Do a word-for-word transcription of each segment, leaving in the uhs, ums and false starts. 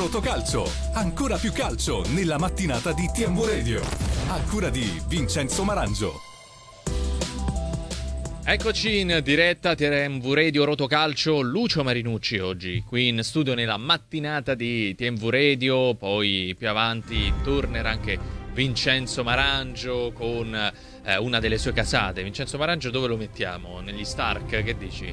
Rotocalcio, ancora più calcio nella mattinata di T M V Radio, a cura di Vincenzo Marangio. Eccoci in diretta T M V Radio Rotocalcio, Lucio Marinucci oggi qui in studio nella mattinata di T M V Radio, poi più avanti tornerà anche Vincenzo Marangio con eh, una delle sue casate. Vincenzo Marangio dove lo mettiamo? Negli Stark, che dici?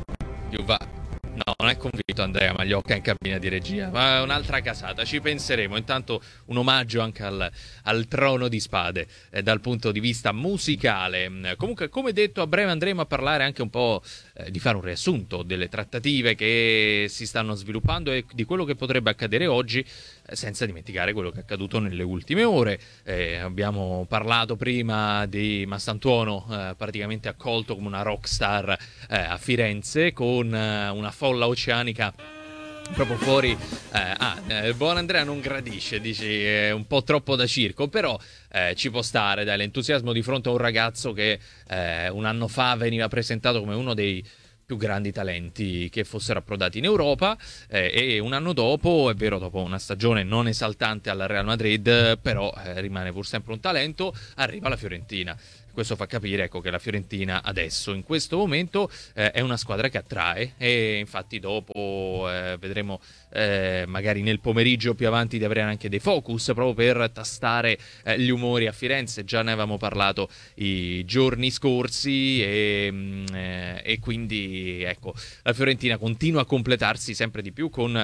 Più va... No, non è convinto Andrea Magliocca in cabina di regia, ma è un'altra casata, ci penseremo. Intanto un omaggio anche al, al Trono di Spade eh, dal punto di vista musicale. Comunque, come detto, a breve andremo a parlare anche un po' eh, di fare un riassunto delle trattative che si stanno sviluppando e di quello che potrebbe accadere oggi, eh, senza dimenticare quello che è accaduto nelle ultime ore. Eh, abbiamo parlato prima di Mastantuono, eh, praticamente accolto come una rockstar eh, a Firenze con eh, una folla oceanica proprio fuori. eh, ah, il buon Andrea non gradisce, dici è un po' troppo da circo, però eh, ci può stare, dai, l'entusiasmo di fronte a un ragazzo che eh, un anno fa veniva presentato come uno dei più grandi talenti che fossero approdati in Europa, eh, e un anno dopo, è vero, dopo una stagione non esaltante al Real Madrid, però eh, rimane pur sempre un talento, arriva alla Fiorentina. Questo fa capire, ecco, che la Fiorentina adesso, in questo momento, eh, è una squadra che attrae, e infatti dopo eh, vedremo eh, magari nel pomeriggio più avanti di avere anche dei focus proprio per tastare eh, gli umori a Firenze. Già ne avevamo parlato i giorni scorsi e, mh, eh, e quindi ecco, la Fiorentina continua a completarsi sempre di più con,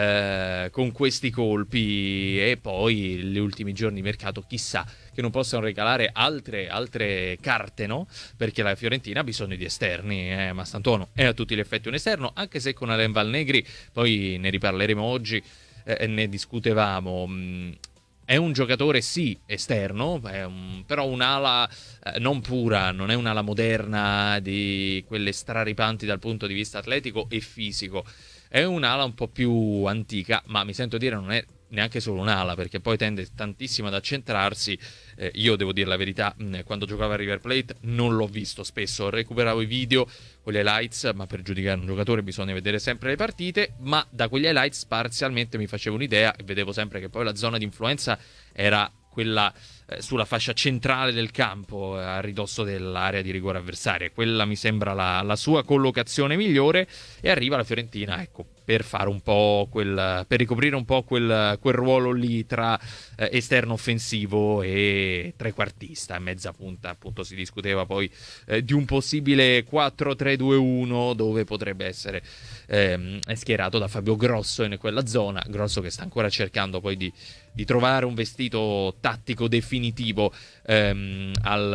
eh, con questi colpi, e poi gli ultimi giorni di mercato chissà che non possano regalare altre, altre carte, no? Perché la Fiorentina ha bisogno di esterni, eh? Mastantuono è a tutti gli effetti un esterno, anche se con Alain Valnegri, poi ne riparleremo oggi, eh, ne discutevamo. Mh, è un giocatore sì esterno, è un, però un'ala eh, non pura, non è un'ala moderna di quelle straripanti dal punto di vista atletico e fisico, è un'ala un po' più antica, ma mi sento dire non è neanche solo un'ala, perché poi tende tantissimo ad accentrarsi. Eh, io devo dire la verità, mh, quando giocava a River Plate non l'ho visto spesso, recuperavo i video con gli highlights, ma per giudicare un giocatore bisogna vedere sempre le partite, ma da quegli highlights parzialmente mi facevo un'idea e vedevo sempre che poi la zona di influenza era quella eh, sulla fascia centrale del campo, eh, a ridosso dell'area di rigore avversaria. Quella mi sembra la, la sua collocazione migliore, e arriva la Fiorentina, ecco, per fare un po' quel, per ricoprire un po' quel, quel ruolo lì tra eh, esterno offensivo e trequartista e mezza punta. Appunto si discuteva poi eh, di un possibile quattro tre due uno dove potrebbe essere ehm, schierato da Fabio Grosso in quella zona. Grosso che sta ancora cercando poi di, di trovare un vestito tattico definitivo ehm, al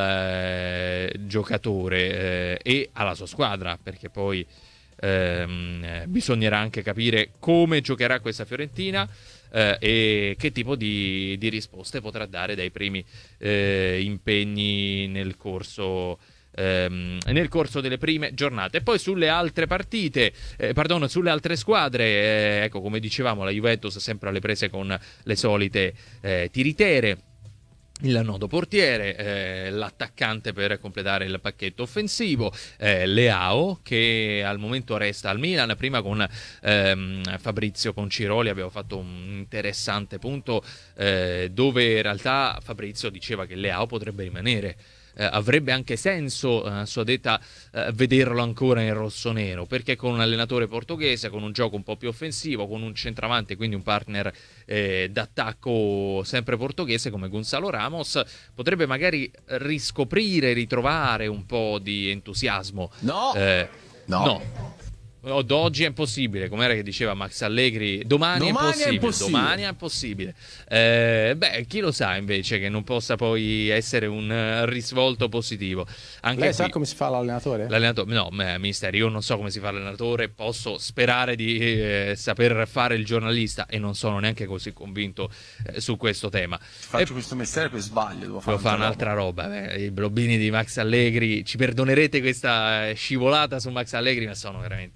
eh, giocatore eh, e alla sua squadra, perché poi ehm, bisognerà anche capire come giocherà questa Fiorentina eh, e che tipo di, di risposte potrà dare dai primi eh, impegni nel corso ehm, nel corso delle prime giornate. E poi sulle altre partite, eh, perdono, sulle altre squadre, eh, ecco, come dicevamo, la Juventus sempre alle prese con le solite eh, tiritere, il nodo portiere, eh, l'attaccante per completare il pacchetto offensivo, eh, Leao, che al momento resta al Milan. Prima con ehm, Fabrizio Conciroli abbiamo fatto un interessante punto eh, dove in realtà Fabrizio diceva che Leao potrebbe rimanere. Eh, avrebbe anche senso, a sua detta, eh, vederlo ancora in rossonero, perché con un allenatore portoghese, con un gioco un po' più offensivo, con un centravanti, quindi un partner eh, d'attacco sempre portoghese come Gonzalo Ramos, potrebbe magari riscoprire, ritrovare un po' di entusiasmo. No, eh, no. no. Od oggi è impossibile, com'era che diceva Max Allegri, domani, domani è impossibile, è impossibile. domani è impossibile. Eh, beh, chi lo sa invece che non possa poi essere un uh, risvolto positivo. Anche Lei qui, sa come si fa l'allenatore? L'allenatore, no, mister, io non so come si fa l'allenatore, posso sperare di eh, saper fare il giornalista e non sono neanche così convinto eh, su questo tema. Faccio e questo mestiere per sbaglio, devo fare, devo fare un'altra roba. roba. Beh, i blobbini di Max Allegri, ci perdonerete questa scivolata su Max Allegri, ma sono veramente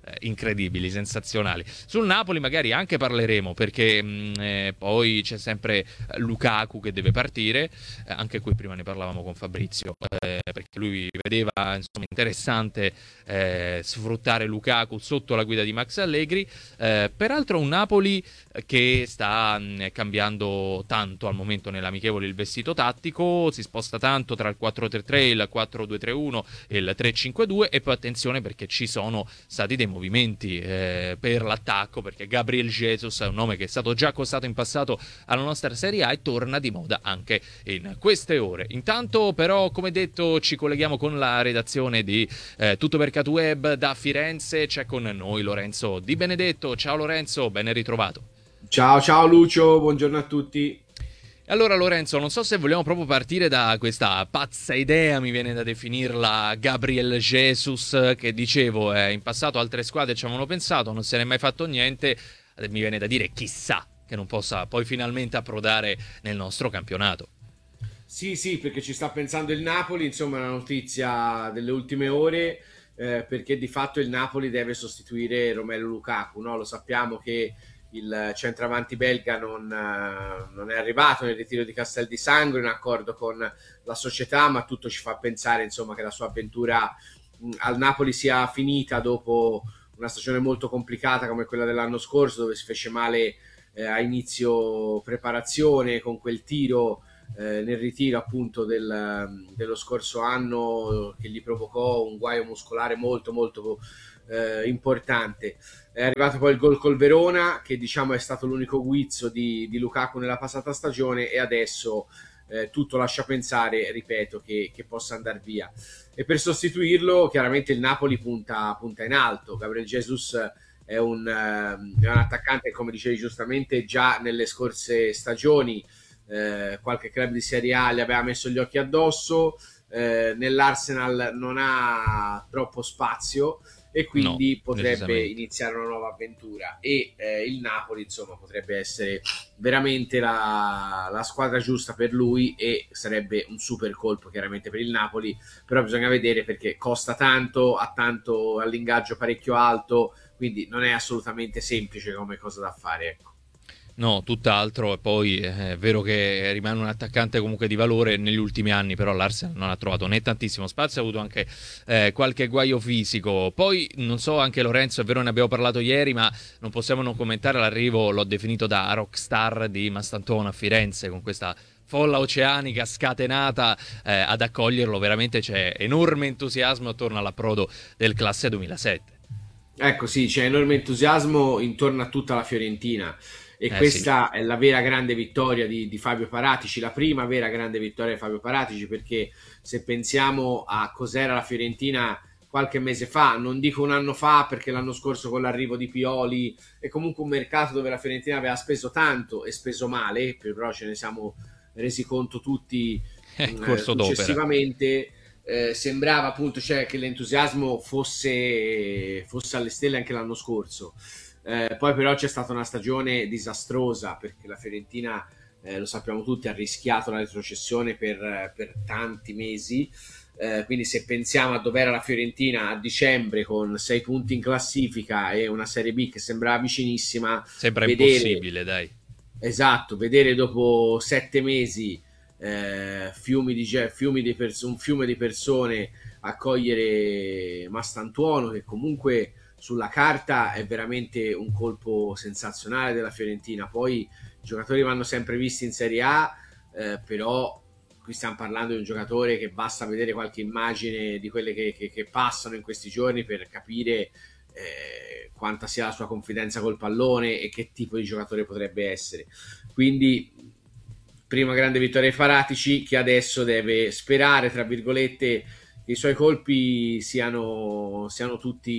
eh, incredibili, sensazionali. Sul Napoli magari anche parleremo, perché mh, eh, poi c'è sempre Lukaku che deve partire, eh, anche qui prima ne parlavamo con Fabrizio, eh, perché lui vedeva insomma interessante eh, sfruttare Lukaku sotto la guida di Max Allegri. Eh, peraltro un Napoli che sta mh, cambiando tanto al momento nell'amichevole il vestito tattico, si sposta tanto tra il quattro tre tre, il quattro due tre uno e il tre cinque due, e poi attenzione perché ci sono stati dei movimenti eh, per l'attacco, perché Gabriel Jesus è un nome che è stato già accostato in passato alla nostra Serie A e torna di moda anche in queste ore. Intanto però, come detto, ci colleghiamo con la redazione di eh, Tutto per Catweb da Firenze. C'è con noi Lorenzo Di Benedetto. Ciao Lorenzo, ben ritrovato. Ciao ciao Lucio, buongiorno a tutti. Allora Lorenzo, non so se vogliamo proprio partire da questa pazza idea, mi viene da definirla, Gabriel Jesus, che dicevo eh, in passato altre squadre ci avevano pensato, non se ne è mai fatto niente, mi viene da dire chissà che non possa poi finalmente approdare nel nostro campionato. Sì sì, perché ci sta pensando il Napoli, insomma è una notizia delle ultime ore, eh, perché di fatto il Napoli deve sostituire Romelu Lukaku, no? Lo sappiamo che il centravanti belga non, uh, non è arrivato nel ritiro di Castel di Sangro in accordo con la società, ma tutto ci fa pensare insomma che la sua avventura mh, al Napoli sia finita dopo una stagione molto complicata come quella dell'anno scorso, dove si fece male eh, a inizio preparazione con quel tiro eh, nel ritiro appunto del, dello scorso anno, che gli provocò un guaio muscolare molto molto eh, importante. È arrivato poi il gol col Verona, che diciamo è stato l'unico guizzo di, di Lukaku nella passata stagione, e adesso eh, tutto lascia pensare, ripeto, che, che possa andare via. E per sostituirlo chiaramente il Napoli punta, punta in alto. Gabriel Jesus è un, eh, è un attaccante, come dicevi giustamente, già nelle scorse stagioni eh, qualche club di Serie A gli aveva messo gli occhi addosso, eh, nell'Arsenal non ha troppo spazio e quindi no, potrebbe iniziare una nuova avventura, e eh, il Napoli insomma potrebbe essere veramente la, la squadra giusta per lui, e sarebbe un super colpo chiaramente per il Napoli, però bisogna vedere perché costa tanto, ha tanto all'ingaggio parecchio alto, quindi non è assolutamente semplice come cosa da fare, ecco. No, tutt'altro, e poi è vero che rimane un attaccante comunque di valore. Negli ultimi anni però l'Arsenal non ha trovato né tantissimo spazio, ha avuto anche eh, qualche guaio fisico. Poi non so, anche Lorenzo, è vero, ne abbiamo parlato ieri, ma non possiamo non commentare l'arrivo, l'ho definito da rockstar, di Mastantuono a Firenze, con questa folla oceanica scatenata eh, ad accoglierlo. Veramente c'è enorme entusiasmo attorno all'approdo del classe duemilasette. Ecco, sì, c'è enorme entusiasmo intorno a tutta la Fiorentina. E eh, questa sì. È la vera grande vittoria di, di Fabio Paratici, la prima vera grande vittoria di Fabio Paratici, perché se pensiamo a cos'era la Fiorentina qualche mese fa, non dico un anno fa perché l'anno scorso con l'arrivo di Pioli è comunque un mercato dove la Fiorentina aveva speso tanto e speso male, però ce ne siamo resi conto tutti eh, successivamente. Eh, sembrava appunto cioè, che l'entusiasmo fosse, fosse alle stelle anche l'anno scorso. Eh, poi però c'è stata una stagione disastrosa, perché la Fiorentina, eh, lo sappiamo tutti, ha rischiato la retrocessione per, per tanti mesi, eh, quindi se pensiamo a dove era la Fiorentina a dicembre con sei punti in classifica e una Serie B che sembrava vicinissima, sembra vedere, impossibile, dai. Esatto, vedere dopo sette mesi eh, fiumi di, fiumi di pers- un fiume di persone accogliere Mastantuono, che comunque sulla carta è veramente un colpo sensazionale della Fiorentina. Poi i giocatori vanno sempre visti in Serie A, eh, però qui stiamo parlando di un giocatore che basta vedere qualche immagine di quelle che, che, che passano in questi giorni per capire eh, quanta sia la sua confidenza col pallone e che tipo di giocatore potrebbe essere. Quindi prima grande vittoria ai Paratici, che adesso deve sperare, tra virgolette, i suoi colpi siano, siano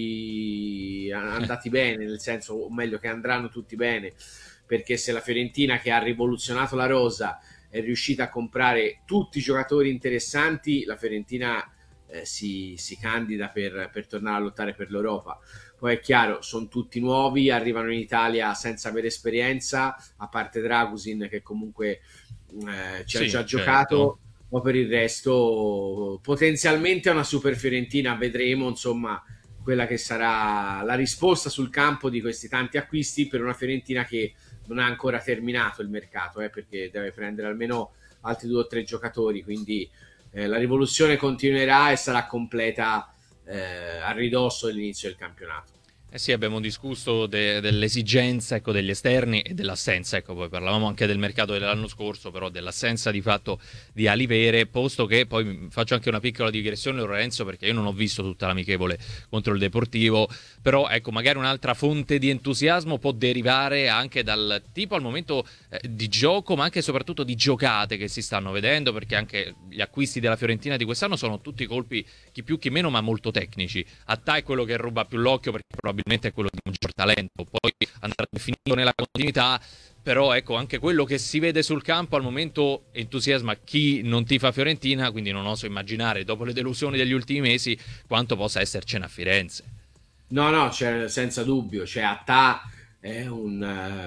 tutti andati bene, nel senso, o meglio, che andranno tutti bene, perché se la Fiorentina, che ha rivoluzionato la rosa, è riuscita a comprare tutti i giocatori interessanti, la Fiorentina eh, si, si candida per, per tornare a lottare per l'Europa. Poi è chiaro, sono tutti nuovi, arrivano in Italia senza avere esperienza, a parte Dragusin che comunque eh, ci sì, ha già certo. giocato, ma per il resto potenzialmente è una super Fiorentina, vedremo insomma quella che sarà la risposta sul campo di questi tanti acquisti per una Fiorentina che non ha ancora terminato il mercato, eh, perché deve prendere almeno altri due o tre giocatori, quindi eh, la rivoluzione continuerà e sarà completa eh, a ridosso dell'inizio del campionato. Eh sì, abbiamo discusso de- dell'esigenza, ecco, degli esterni e dell'assenza, ecco, poi parlavamo anche del mercato dell'anno scorso, però dell'assenza di fatto di ali vere, posto che poi faccio anche una piccola digressione, Lorenzo, perché io non ho visto tutta l'amichevole contro il Deportivo, però ecco, magari un'altra fonte di entusiasmo può derivare anche dal tipo al momento eh, di gioco, ma anche e soprattutto di giocate che si stanno vedendo, perché anche gli acquisti della Fiorentina di quest'anno sono tutti colpi, chi più chi meno, ma molto tecnici. Attà è quello che ruba più l'occhio, perché probabilmente è quello di maggior talento, poi andrà definito nella continuità, però ecco, anche quello che si vede sul campo al momento entusiasma chi non tifa Fiorentina, quindi non oso immaginare, dopo le delusioni degli ultimi mesi, quanto possa essercene a Firenze. No, no, c'è, senza dubbio, cioè Attà è un,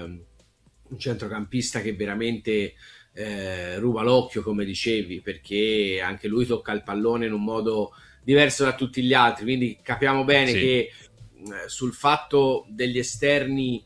uh, un centrocampista che veramente eh, ruba l'occhio, come dicevi, perché anche lui tocca il pallone in un modo diverso da tutti gli altri, quindi capiamo bene Sì. che sul fatto degli esterni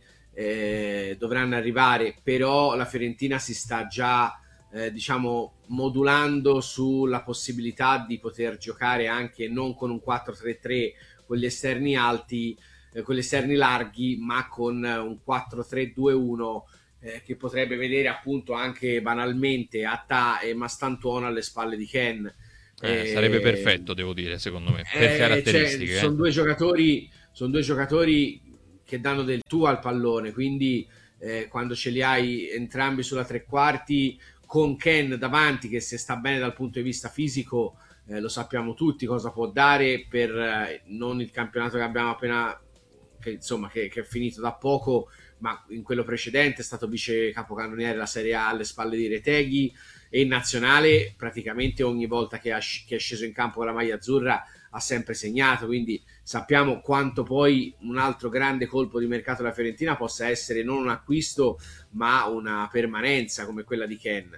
eh, dovranno arrivare, però la Fiorentina si sta già eh, diciamo modulando sulla possibilità di poter giocare anche non con un quattro tre tre con gli esterni alti, eh, con gli esterni larghi, ma con un quattro tre due uno eh, che potrebbe vedere appunto anche banalmente Attà e Mastantuono alle spalle di Ken. Eh, eh, sarebbe perfetto, devo dire, secondo me, per eh, caratteristiche. Cioè, sono eh. due giocatori, sono due giocatori che danno del tuo al pallone, quindi eh, quando ce li hai entrambi sulla tre quarti, con Ken davanti che se sta bene dal punto di vista fisico, eh, lo sappiamo tutti cosa può dare per eh, non il campionato che abbiamo appena, che, insomma, che, che è finito da poco, ma in quello precedente è stato vice capocannoniere della Serie A alle spalle di Reteghi, e in nazionale praticamente ogni volta che, ha, che è sceso in campo con la maglia azzurra ha sempre segnato, quindi sappiamo quanto poi un altro grande colpo di mercato della Fiorentina possa essere non un acquisto ma una permanenza come quella di Ken.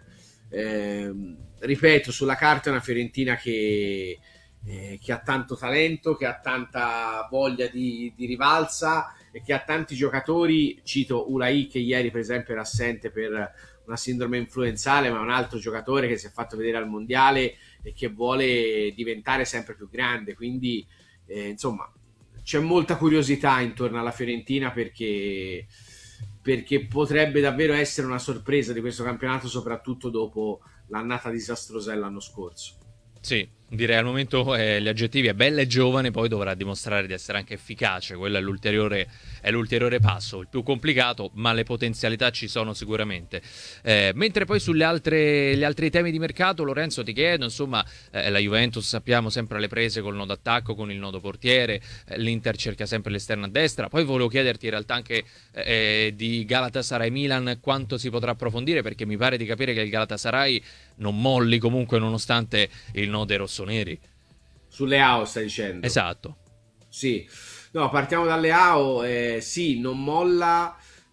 Eh, ripeto, sulla carta è una Fiorentina che, eh, che ha tanto talento, che ha tanta voglia di, di rivalsa e che ha tanti giocatori, cito Ulai che ieri per esempio era assente per una sindrome influenzale, ma un altro giocatore che si è fatto vedere al mondiale e che vuole diventare sempre più grande, quindi eh, insomma c'è molta curiosità intorno alla Fiorentina perché, perché potrebbe davvero essere una sorpresa di questo campionato, soprattutto dopo l'annata disastrosa dell'anno scorso. Sì, direi al momento eh, gli aggettivi è bella e giovane, poi dovrà dimostrare di essere anche efficace, quello è l'ulteriore, è l'ulteriore passo, il più complicato, ma le potenzialità ci sono sicuramente. Eh, mentre poi sulle altre, gli altri temi di mercato, Lorenzo, ti chiedo, insomma, eh, la Juventus sappiamo sempre alle prese col nodo attacco, con il nodo portiere, eh, l'Inter cerca sempre l'esterno a destra, poi volevo chiederti in realtà anche eh, di Galatasaray-Milan quanto si potrà approfondire, perché mi pare di capire che il Galatasaray non molli comunque nonostante il no dei rossoneri. Sulle A O stai dicendo? Esatto. Sì, no, partiamo dalle A O, eh, sì, non molla,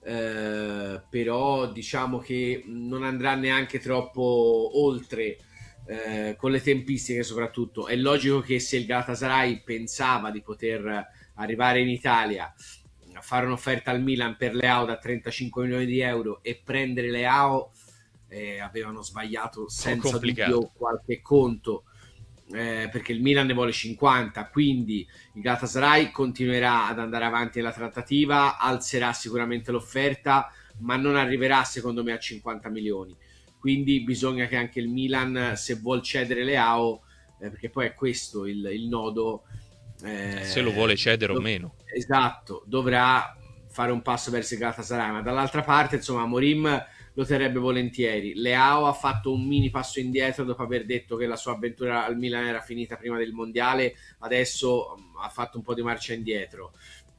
eh, però diciamo che non andrà neanche troppo oltre eh, con le tempistiche soprattutto. È logico che se il Galatasaray pensava di poter arrivare in Italia a fare un'offerta al Milan per le A O da trentacinque milioni di euro e prendere le A O, eh, avevano sbagliato senza dubbio qualche conto, eh, perché il Milan ne vuole cinquanta, quindi il Galatasaray continuerà ad andare avanti nella trattativa, alzerà sicuramente l'offerta, ma non arriverà secondo me a cinquanta milioni, quindi bisogna che anche il Milan, se vuol cedere le A O, eh, perché poi è questo il, il nodo, eh, se lo vuole cedere dov- o meno, esatto, dovrà fare un passo verso il Galatasaray, ma dall'altra parte insomma Amorim lo terrebbe volentieri. Leao ha fatto un mini passo indietro dopo aver detto che la sua avventura al Milan era finita prima del mondiale, adesso um, ha fatto un po' di marcia indietro.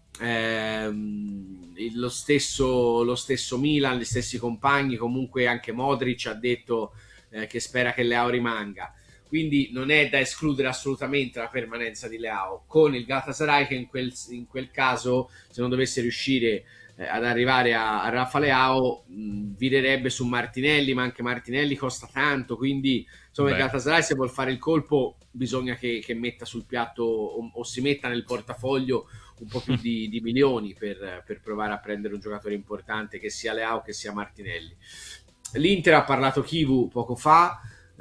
Ehm, lo, stesso, lo stesso Milan, gli stessi compagni, comunque anche Modric ha detto eh, che spera che Leao rimanga, quindi non è da escludere assolutamente la permanenza di Leao con il Galatasaray, che in quel, in quel caso, se non dovesse riuscire eh, ad arrivare a, a Rafa Leao mh, virerebbe su Martinelli, ma anche Martinelli costa tanto, quindi insomma il Galatasaray se vuol fare il colpo bisogna che, che metta sul piatto o, o si metta nel portafoglio un po' più di, di milioni per, per provare a prendere un giocatore importante, che sia Leao che sia Martinelli. L'Inter ha parlato Chivu poco fa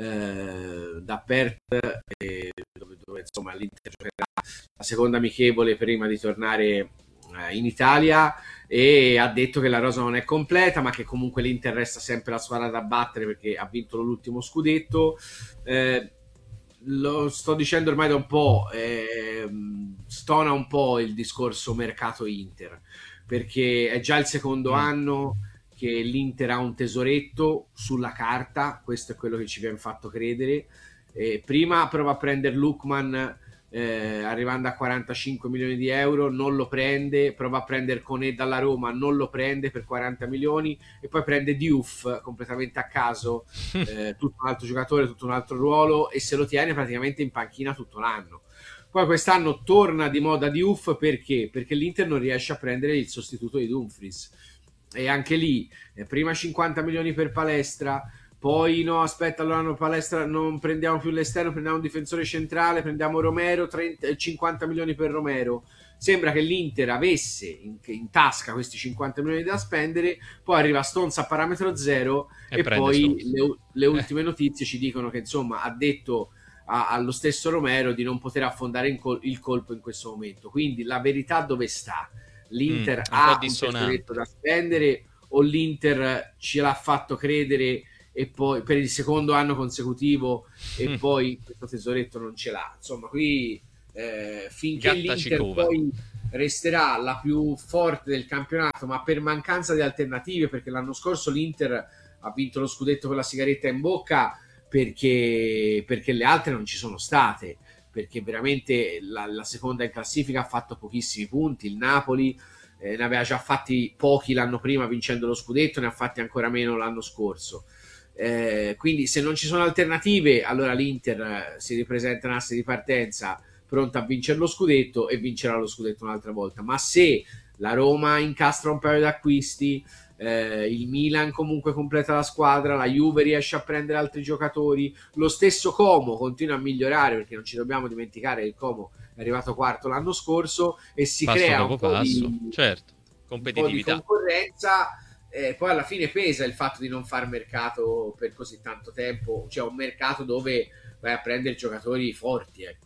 eh, da Perth, eh, dove, dove insomma l'Inter giocherà la seconda amichevole prima di tornare eh, in Italia, e ha detto che la rosa non è completa, ma che comunque l'Inter resta sempre la squadra da battere perché ha vinto l'ultimo scudetto. Eh, lo sto dicendo ormai da un po', eh, stona un po' il discorso mercato Inter, perché è già il secondo mm. anno che l'Inter ha un tesoretto sulla carta, questo è quello che ci viene fatto credere. Eh, prima prova a prendere Lookman eh, arrivando a quarantacinque milioni di euro, non lo prende, prova a prendere Koné dalla Roma, non lo prende per quaranta milioni, e poi prende Diouf completamente a caso, eh, tutto un altro giocatore, tutto un altro ruolo, e se lo tiene praticamente in panchina tutto l'anno. Poi quest'anno torna di moda Diouf, perché? Perché l'Inter non riesce a prendere il sostituto di Dumfries, e anche lì eh, prima cinquanta milioni per Palestra, poi no, aspetta, allora no, Palestra non prendiamo più l'esterno, prendiamo un difensore centrale, prendiamo Romero, trenta, cinquanta milioni per Romero. Sembra che l'Inter avesse in, in tasca questi cinquanta milioni da spendere, poi arriva Stones a parametro zero e, e poi le, le ultime eh. notizie ci dicono che insomma ha detto a, allo stesso Romero di non poter affondare in col- il colpo in questo momento. Quindi la verità dove sta? L'Inter mm, ha un tesoretto da spendere, o l'Inter ce l'ha fatto credere e poi per il secondo anno consecutivo e mm. poi questo tesoretto non ce l'ha? Insomma, qui eh, finché Gatta l'Inter Cicova. Poi resterà la più forte del campionato, ma per mancanza di alternative, perché l'anno scorso l'Inter ha vinto lo scudetto con la sigaretta in bocca perché, perché le altre non ci sono state, perché veramente la, la seconda in classifica ha fatto pochissimi punti, il Napoli eh, ne aveva già fatti pochi l'anno prima vincendo lo scudetto, ne ha fatti ancora meno l'anno scorso. Eh, quindi se non ci sono alternative, allora l'Inter eh, si ripresenta in asse di partenza pronta a vincere lo scudetto e vincerà lo scudetto un'altra volta. Ma se la Roma incastra un paio di acquisti, eh, il Milan comunque completa la squadra, la Juve riesce a prendere altri giocatori, lo stesso Como continua a migliorare, perché non ci dobbiamo dimenticare che il Como è arrivato quarto l'anno scorso e si passo crea un po' passo. Di, certo. Competitività, un po' di concorrenza. Eh, poi alla fine pesa il fatto di non far mercato per così tanto tempo, cioè un mercato dove vai a prendere giocatori forti, ecco.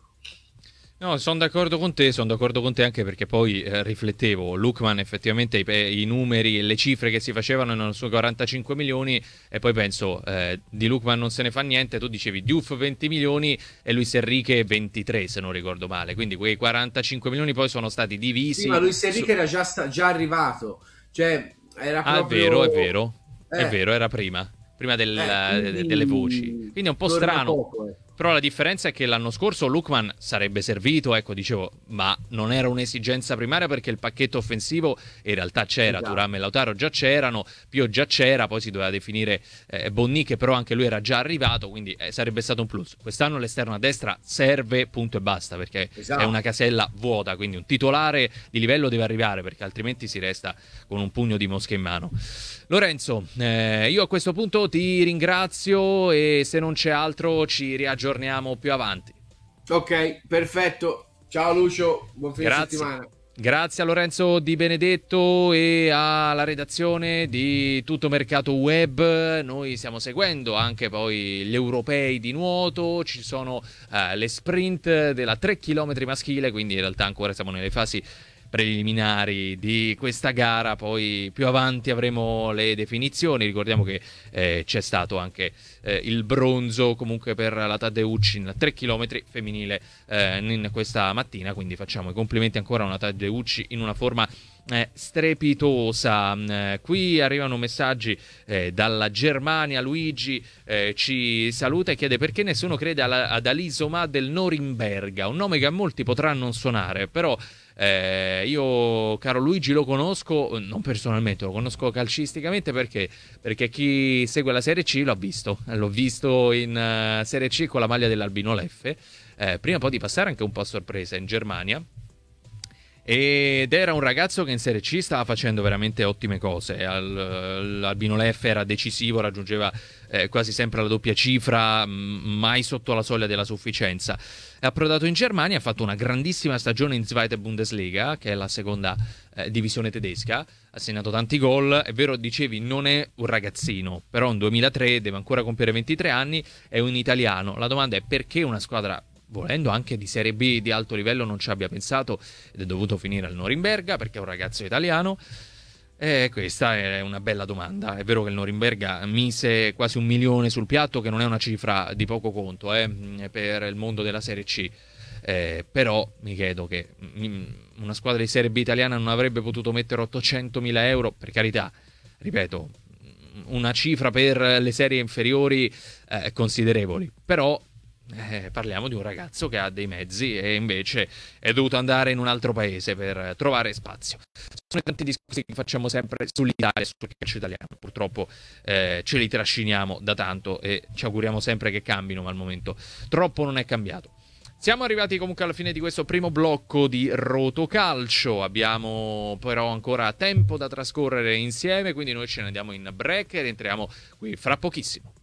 No, sono d'accordo con te, sono d'accordo con te anche perché poi eh, riflettevo, Lookman effettivamente i, i numeri e le cifre che si facevano erano su quarantacinque milioni e poi penso eh, di Lookman non se ne fa niente, tu dicevi Diouf venti milioni e Luis Enrique ventitré se non ricordo male, quindi quei quarantacinque milioni poi sono stati divisi. Sì, ma Luis Enrique su... era già, sta, già arrivato, cioè era proprio... Ah, è vero, è vero, eh. è vero, era prima, prima del, eh, quindi... delle voci, quindi è un po' strano. Poco, eh. Però la differenza è che l'anno scorso Lookman sarebbe servito, ecco, dicevo, ma non era un'esigenza primaria perché il pacchetto offensivo in realtà c'era, esatto. Thuram e Lautaro già c'erano, Pio già c'era, poi si doveva definire eh, Bonni, che però anche lui era già arrivato, quindi eh, sarebbe stato un plus. Quest'anno l'esterno a destra serve, punto e basta, perché esatto. è una casella vuota, quindi un titolare di livello deve arrivare, perché altrimenti si resta con un pugno di mosche in mano. Lorenzo, eh, io a questo punto ti ringrazio e se non c'è altro ci riaggiorniamo più avanti. Ok, perfetto. Ciao Lucio, buon fine Grazie. settimana. Grazie a Lorenzo Di Benedetto e alla redazione di Tutto Mercato Web. Noi stiamo seguendo anche poi gli europei di nuoto, ci sono eh, le sprint della tre chilometri maschile, quindi in realtà ancora siamo nelle fasi preliminari di questa gara, poi più avanti avremo le definizioni. Ricordiamo che eh, c'è stato anche eh, il bronzo comunque per la Taddeucci in tre chilometri femminile eh, in questa mattina, quindi facciamo i complimenti ancora a una Taddeucci in una forma eh, strepitosa. Eh, qui arrivano messaggi eh, dalla Germania. Luigi eh, ci saluta e chiede perché nessuno crede alla, ad Alisoma del Norimberga, un nome che a molti potrà non suonare, però Eh, io, caro Luigi, lo conosco, non personalmente, lo conosco calcisticamente perché, perché chi segue la Serie C l'ha visto, l'ho visto in uh, Serie C con la maglia dell'Albino Leffe, eh, prima poi di passare anche un po' a sorpresa in Germania. ed era un ragazzo che in Serie C stava facendo veramente ottime cose. Al, l'Albino Leffe era decisivo, raggiungeva eh, quasi sempre la doppia cifra, m- mai sotto la soglia della sufficienza. È approdato in Germania, ha fatto una grandissima stagione in Zweite Bundesliga, che è la seconda eh, divisione tedesca, ha segnato tanti gol. È vero, dicevi, non è un ragazzino, però nel duemilatré deve ancora compiere ventitré anni, è un italiano. La domanda è perché una squadra, volendo anche di Serie B di alto livello, non ci abbia pensato ed è dovuto finire al Norimberga, perché è un ragazzo italiano. E questa è una bella domanda. È vero che il Norimberga mise quasi un milione sul piatto, che non è una cifra di poco conto eh, per il mondo della Serie C, eh, però mi chiedo che una squadra di Serie B italiana non avrebbe potuto mettere ottocentomila euro, per carità, ripeto, una cifra per le serie inferiori eh, considerevoli, però Eh, parliamo di un ragazzo che ha dei mezzi e invece è dovuto andare in un altro paese per trovare spazio. Sono tanti discorsi che facciamo sempre sull'Italia e sul calcio italiano. Purtroppo eh, ce li trasciniamo da tanto e ci auguriamo sempre che cambino, ma al momento troppo non è cambiato. Siamo arrivati comunque alla fine di questo primo blocco di Rotocalcio. Abbiamo però ancora tempo da trascorrere insieme, quindi noi ce ne andiamo in break e rientriamo qui fra pochissimo.